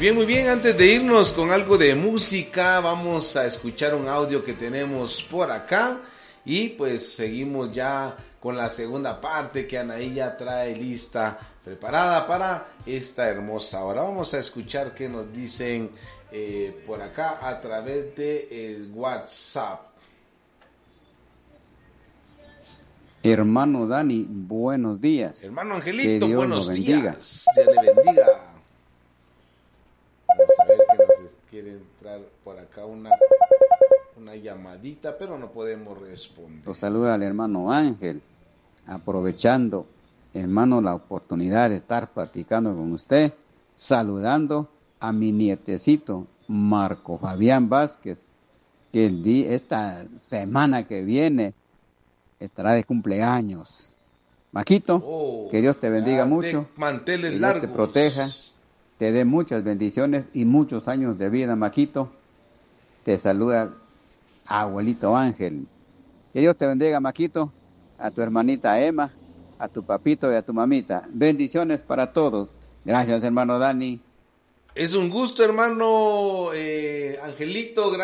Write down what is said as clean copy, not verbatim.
muy bien. Antes de irnos con algo de música, vamos a escuchar un audio que tenemos por acá. Y pues seguimos ya con la segunda parte que Anaí ya trae lista, preparada para esta hermosa hora. Vamos a escuchar qué nos dicen por acá a través de el WhatsApp. Hermano Dani, buenos días. Hermano Angelito, buenos bendiga. días. Dios le bendiga. Vamos a ver que nos quiere entrar por acá una llamadita, pero no podemos responder. Los saluda al hermano Ángel, aprovechando, hermano, la oportunidad de estar platicando con usted, saludando a mi nietecito, Marco Fabián Vázquez, que esta semana que viene estará de cumpleaños. Maquito, que Dios te bendiga mucho, manteles que largos. Dios te proteja, te dé muchas bendiciones y muchos años de vida, Maquito. Te saluda abuelito Ángel. Que Dios te bendiga, Maquito, a tu hermanita Emma, a tu papito y a tu mamita. Bendiciones para todos. Gracias, hermano Dani. Es un gusto, hermano Angelito.